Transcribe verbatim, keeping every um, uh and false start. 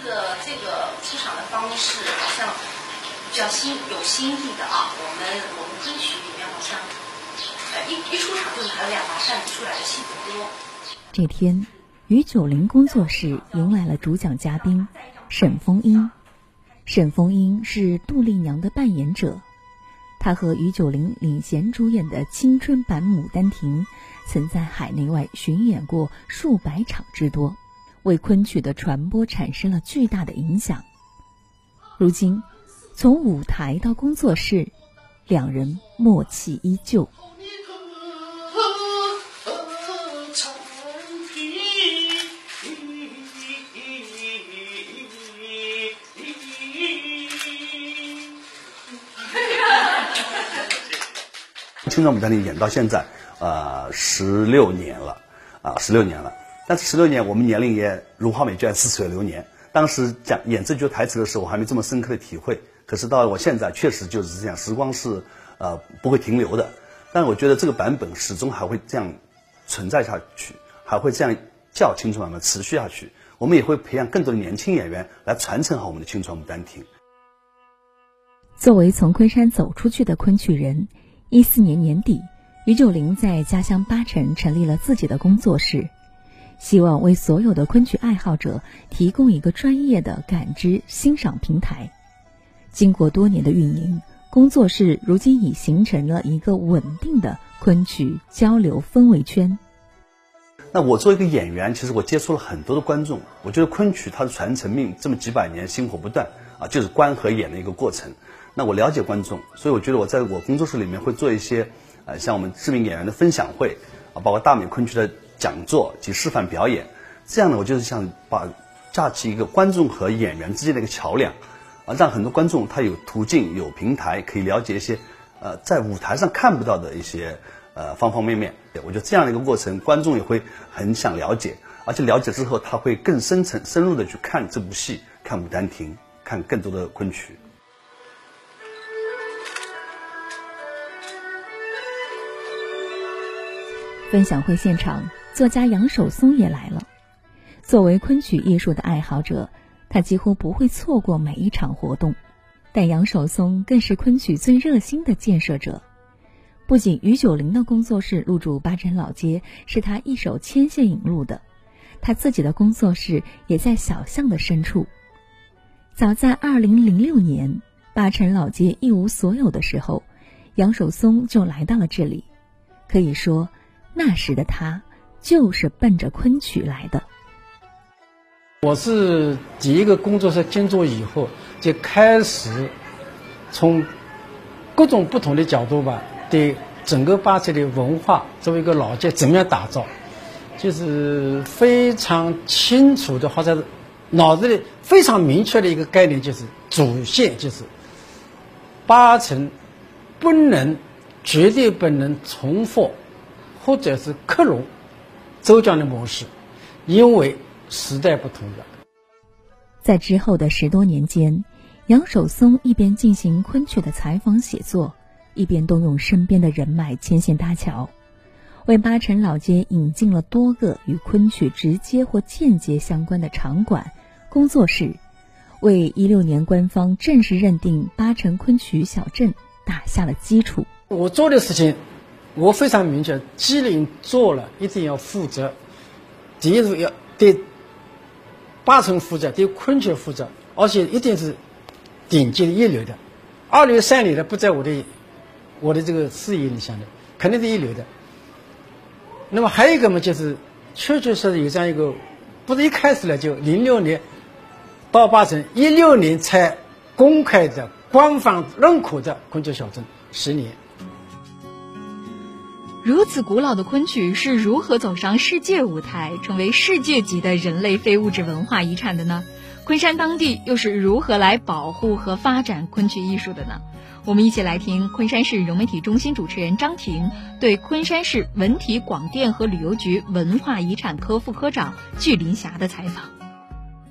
的这个出场的方式好像比较新有新意的啊。我们我们昆曲里面好像，呃一一出场就拿了两把扇子出来的戏不多。 这天，于九龄工作室迎来了主讲嘉宾沈凤英。沈凤英是杜丽娘的扮演者，她和于九龄领衔主演的青春版《牡丹亭》曾在海内外巡演过数百场之多，为昆曲的传播产生了巨大的影响。如今，从舞台到工作室，两人默契依旧。 青春牡丹亭演到现在，呃，十六年了，啊，十六年了。但是十六年，我们年龄也如花美眷，似水流年。当时讲演这句台词的时候，我还没这么深刻的体会。可是到了我现在，确实就是这样，时光是呃不会停留的。但我觉得这个版本始终还会这样存在下去，还会这样叫青春版本持续下去。我们也会培养更多的年轻演员来传承好我们的青春牡丹亭。 作为从昆山走出去的昆曲人，一四年年底，于九龄在家乡巴城成立了自己的工作室，希望为所有的昆曲爱好者提供一个专业的感知欣赏平台。经过多年的运营，工作室如今已形成了一个稳定的昆曲交流氛围圈。 那我作为一个演员，其实我接触了很多的观众，我觉得昆曲它的传承命这么几百年薪火不断啊，就是观和演的一个过程。那我了解观众，所以我觉得我在我工作室里面会做一些呃像我们知名演员的分享会啊，包括大美昆曲的讲座及示范表演。这样呢，我就是想把架起一个观众和演员之间的一个桥梁啊，让很多观众他有途径有平台可以了解一些呃在舞台上看不到的一些呃方方面面。我觉得这样的一个过程，观众也会很想了解，而且了解之后他会更深层深入的去看这部戏，看《牡丹亭》，看更多的昆曲。 分享会现场，作家杨守松也来了。作为昆曲艺术的爱好者，他几乎不会错过每一场活动。但杨守松更是昆曲最热心的建设者。不仅于九龄的工作室入驻八珍老街是他一手牵线引路的，他自己的工作室也在小巷的深处。早在二零零六年，八珍老街一无所有的时候，杨守松就来到了这里。可以说，那时的他就是奔着昆曲来的。 我是第一个工作室建筑以后，就开始从各种不同的角度吧，对整个八珍的文化作为一个老街怎么样打造，就是非常清楚的，或者脑子里非常明确的一个概念，就是主线就是八珍不能绝对不能重复或者是克隆周江的模式，因为时代不同了。 在之后的十多年间，杨守松一边进行昆曲的采访写作，一边动用身边的人脉牵线搭桥，为八珍老街引进了多个与昆曲直接或间接相关的场馆、工作室，为一六年官方正式认定八珍昆曲小镇打下了基础。 我做的事情我非常明确，既然做了一定要负责。第一是要对八珍负责，对昆曲负责，而且一定是顶级的一流的。二流三流的不在我的我的这个视野里想的，肯定是一流的。那么还有一个嘛，就是确确实实有这样一个，不是一开始了就零六年到八珍，一六年才公开的官方认可的昆曲小镇，十年。 如此古老的昆曲是如何走上世界舞台，成为世界级的人类非物质文化遗产的呢？昆山当地又是如何来保护和发展昆曲艺术的呢？我们一起来听昆山市融媒体中心主持人张婷对昆山市文体广电和旅游局文化遗产科副科长巨林霞的采访。